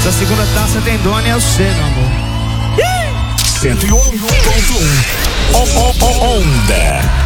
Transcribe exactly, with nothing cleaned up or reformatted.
Essa segunda taça tem dono e é você, meu amor. cento e um ponto um Onda.